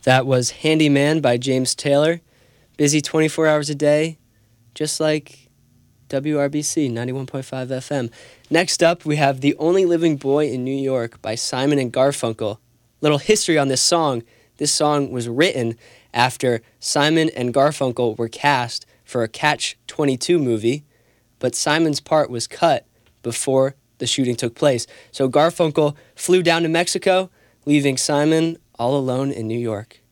That was Handyman by James Taylor. Busy 24 hours a day, just like WRBC 91.5 FM. Next up, we have The Only Living Boy in New York by Simon and Garfunkel. Little history on this song. This song was written after Simon and Garfunkel were cast for a Catch-22 movie, but Simon's part was cut before the shooting took place. So Garfunkel flew down to Mexico, leaving Simon all alone in New York.